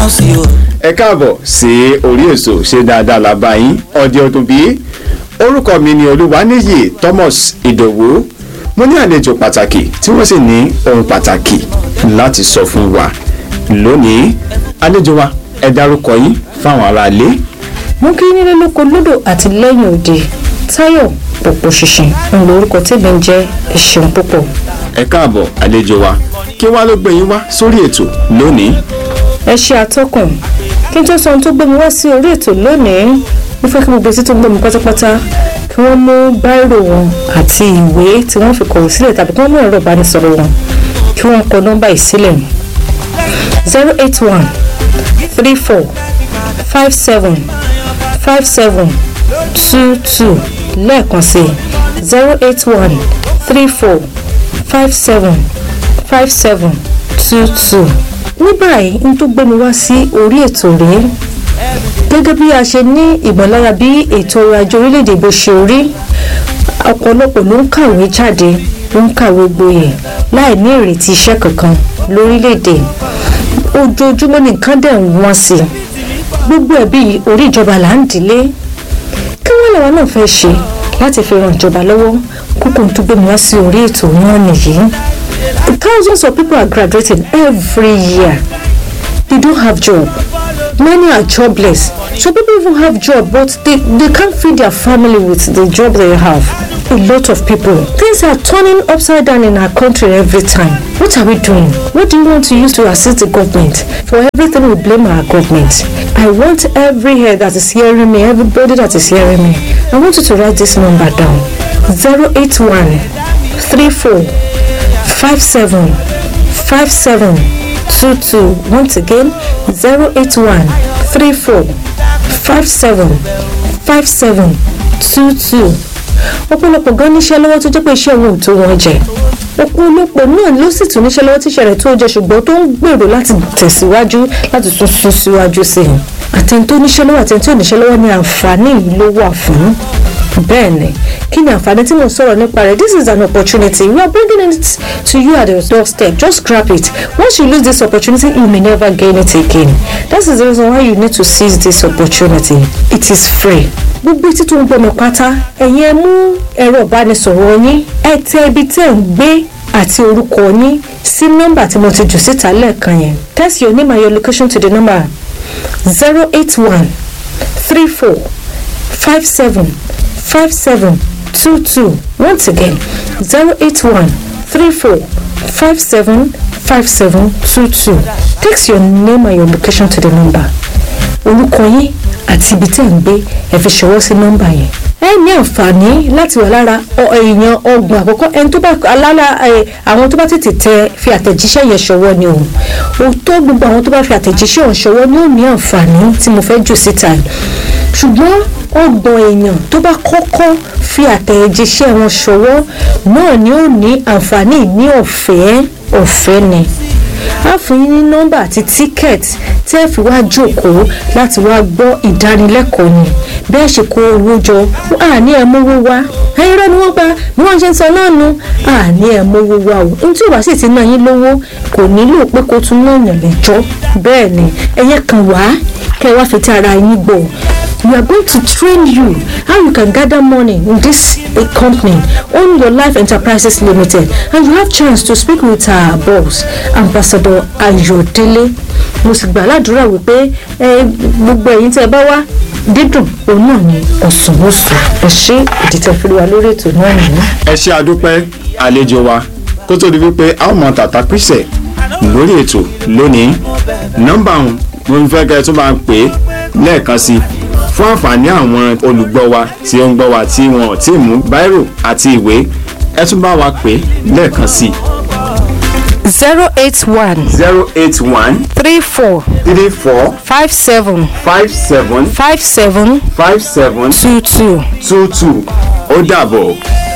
bounce you. ẹ káàbọ̀ sí orí èso ṣe dáadáa làbá yín ọdẹ ọdún bíi orúkọ mi ni Olúwaníyì Thomas Ìdòwú mo ní àlejò pàtàkì tí wọ́n sì ní ohun pàtàkì láti sọ fún wa lónìí. àlejò wa ẹ dárúkọ yín fáwọn aráalé. mo kí nílé lóko lódò àti lẹ́yìn òde Táyọ̀ Pọ̀pọ̀ Ṣìnṣìn ń lo orúkọ tèmi ń jẹ́ ẹ ṣeun púpọ̀. ẹ káàbọ̀ àlejò wa kí wá ló gbé yín wá sórí ètò lónìí. ẹ ṣe àtọkùn kí n tó sọ ohun tó gbé mi wá sí orí ètò lónìí mo fẹ́ kí gbogbo etí tó ń gbé mi pátápátá kí wọ́n mú báírò wọn àti ìwé tí wọ́n fi kọ̀wé sílẹ̀ tàbí kí wọ́n mú ẹ̀rọ ìbánisọ̀rọ̀ wọn kí wọ́n kọ nọ́mbà yìí sílẹ̀ 081 34 57 57 22 lẹ́ẹ̀kan sí 081 34 57 57 22. ní báyìí n tó gbé mi wá sí orí ètò rèé gẹ́gẹ́ bí a ṣe ní ìmọ̀lára bí ètò ọrọ̀ ajé orílẹ̀-èdè bó ṣe rí ọ̀pọ̀lọpọ̀ ló ń kàwé jáde ló ń kàwé gboyè láì ní ìrètí iṣẹ́ kankan lórílẹ̀-èdè ojoojúmọ́ nìkan dẹ̀ ń wọ́n sí gbogbo ẹ̀ bí orí ìjọba là ń dìlé kí wọ́n làwọn náà fẹ́ ṣe láti fi ran ìjọba lọ́wọ́ kókó tó gbé mi wá sí orí ètò náà nìyí. Thousands of people are graduating every year. They don't have job. Many are jobless. So people even have job, but they can't feed their family with the job they have. A lot of people. Things are turning upside down in our country every time. What are we doing? What do you want to use to assist the government? For everything we blame our government. I want every head that is hearing me, everybody that is hearing me, I want you to write this number down. 081 34 57 57 22. Once again, 081 34 57 57 22. ọ̀pọ̀lọpọ̀ gan níṣẹ́ lọ́wọ́ tó jẹ́ pé iṣẹ́ wọn ò tó wọn jẹ ọ̀pọ̀lọpọ̀ náà ló sì tún níṣẹ́ lọ́wọ́ tíṣẹ́ rẹ̀ tó jẹ ṣùgbọ́n tó ń gbèrò láti tẹ̀síwájú láti tún sún síwájú sí i. àtẹni tó níṣẹ́ lọ́wọ́ àtẹni tó níṣẹ́ lọ́wọ́ ni àǹfààní yìí ló wà fún. bẹ́ẹ̀ ni kí ni àǹfààní tí mo sọ̀rọ̀ nípa rẹ̀? This is an opportunity. We are bringing it to you at your doorstep. Just grab it. Once you lose this opportunity, you may never gain it again. That is the reason why you need to seize this opportunity. It is free. Gbogbo tí tó ń gbọmọ pátá ẹ̀yin ẹ mú ẹ̀rọ ìbánisọ̀rọ̀ yín ẹ tẹ ibi tẹ́ ń gbé àti orúkọ yín sí nọ́mbà tí mo ti jù síta lẹ́ẹ̀kan yẹn. Text your name and your location to the number 081 34 57 57 22. Once again, 081 34 57 57 22. Text your name and your location to the number. Orúkọ yín àti ibi tí ẹ̀ ń gbé ẹ fi ṣọwọ́ sí nọ́mbà yẹn. ẹ ní àǹfààní láti wà lára èèyàn ọgbọ̀n àkọ́kọ́ ẹni tó bá àwọn tó bá tètè fi àtẹ̀jíṣẹ́ yẹn ṣọwọ́ ni òun tó gbogbo àwọn tó bá fi àtẹ̀jíṣẹ́ ọ̀hún ṣọwọ́ ni ó ní àǹfààní tí mo fẹ́ jù síta yìí. ṣùgbọ́n ọgbọ̀n èèyàn tó bá kọ́kọ́ fi àtẹ̀jíṣẹ́ wọn ṣọwọ́ náà ni ó ní àǹfààní ní ọ̀fẹ́ ni. a fún yín ní nọ́mbà àti tíkẹ́ẹ̀tì tẹ́ fi wá jókòó láti wá gbọ́ ìdánilẹ́kọ̀ọ́ ni bẹ́ẹ̀ ṣe kó owó jọ àní ẹ̀ mówó wá ẹ̀rọ ni wọ́n pa bí wọ́n ṣe ń sọ náà nu àní ẹ̀ mówó wá o ohun tí ò bá sì ti ná yín lówó kò nílò pé kó tún náà yàn lẹ́jọ́ bẹ́ẹ̀ ni ẹ̀yẹ kan wá kẹ́ wá fi ti ara yín gbọ́. We are going to train you how you can gather money in this company, Own Your Life Enterprises Limited, and you have chance to speak with our boss, Ambassador Ayodele. Mo sì gbà ládùúrà wípé gbogbo ẹ̀yin tí ẹ bá wá dídùn òun náà ni ọ̀sùnwòsùn ẹ ṣe ìdìtẹ̀ fún wa lórí ètò náà nìyí. ẹ ṣe àdúpẹ́ àlejò wa kó tó di wípé a ó mọ tàtà písẹ̀ lórí ètò lónìí. nọ́mbà mo ń fẹ́ kẹ́ ẹ tún máa pè é lẹ́ẹ̀kan sí i fún àǹfààní àwọn olùgbọ́ wa tí ó ń gbọ́ wa tí wọn ò tí ì mú báírò àti ìwé ẹ tún bá wa pè lẹ́ẹ̀kan sí i. 081 081 34 34 57 57 57 57 22. 22. ó dàbọ̀.